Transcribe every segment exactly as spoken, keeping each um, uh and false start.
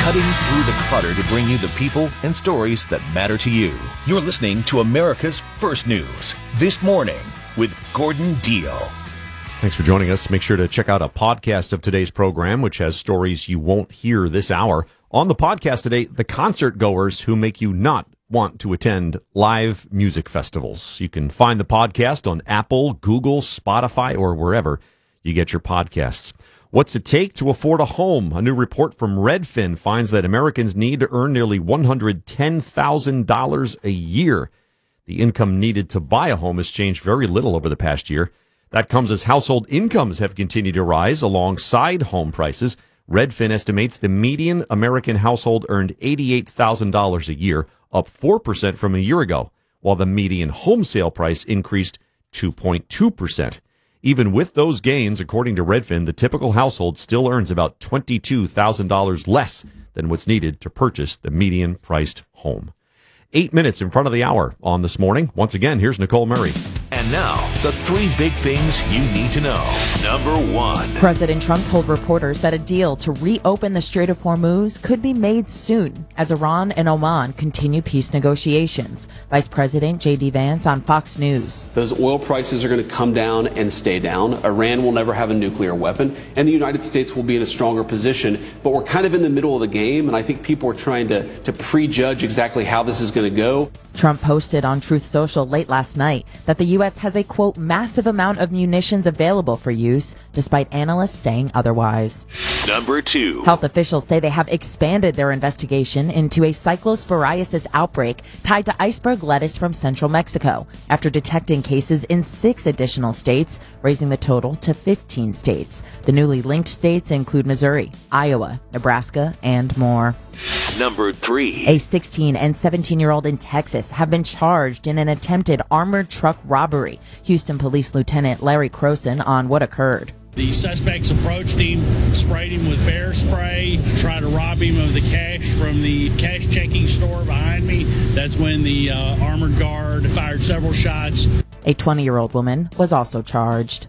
cutting through the clutter to bring you the people and stories that matter to you. You're listening to America's First News This Morning with Gordon Deal. Thanks for joining us. Make sure to check out a podcast of today's program, which has stories you won't hear this hour. On the podcast today, the concert goers who make you not want to attend live music festivals. You can find the podcast on Apple, Google, Spotify, or wherever you get your podcasts. What's it take to afford a home? A new report from Redfin finds that Americans need to earn nearly one hundred ten thousand dollars a year. The income needed to buy a home has changed very little over the past year. That comes as household incomes have continued to rise alongside home prices. Redfin estimates the median American household earned eighty-eight thousand dollars a year, up four percent from a year ago, while the median home sale price increased two point two percent. Even with those gains, according to Redfin, the typical household still earns about twenty-two thousand dollars less than what's needed to purchase the median-priced home. Eight minutes in front of the hour on This Morning. Once again, here's Nicole Murray. And now, the three big things you need to know. Number one. President Trump told reporters that a deal to reopen the Strait of Hormuz could be made soon as Iran and Oman continue peace negotiations. Vice President J D. Vance on Fox News. Those oil prices are going to come down and stay down. Iran will never have a nuclear weapon, and the United States will be in a stronger position. But we're kind of in the middle of the game, and I think people are trying to, to prejudge exactly how this is going to go. Trump posted on Truth Social late last night that the U S has a, quote, massive amount of munitions available for use, despite analysts saying otherwise. Number two. Health officials say they have expanded their investigation into a cyclosporiasis outbreak tied to iceberg lettuce from central Mexico, after detecting cases in six additional states, raising the total to fifteen states. The newly linked states include Missouri, Iowa, Nebraska, and more. Number three. A sixteen and seventeen-year-old in Texas have been charged in an attempted armored truck robbery. Houston Police Lieutenant Larry Croson on what occurred. The suspects approached him, sprayed him with bear spray, tried to rob him of the cash from the cash checking store behind me. That's when the uh, armored guard fired several shots. A twenty-year-old woman was also charged.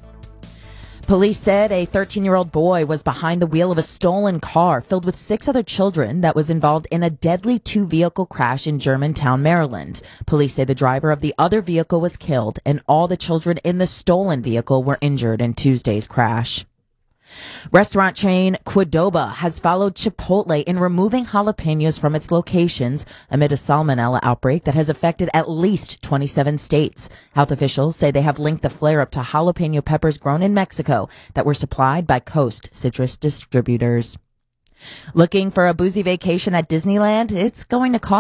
Police said a thirteen-year-old boy was behind the wheel of a stolen car filled with six other children that was involved in a deadly two-vehicle crash in Germantown, Maryland. Police say the driver of the other vehicle was killed and all the children in the stolen vehicle were injured in Tuesday's crash. Restaurant chain Qdoba has followed Chipotle in removing jalapenos from its locations amid a salmonella outbreak that has affected at least twenty-seven states. Health officials say they have linked the flare-up to jalapeno peppers grown in Mexico that were supplied by Coast Citrus distributors. Looking for a boozy vacation at Disneyland? It's going to cost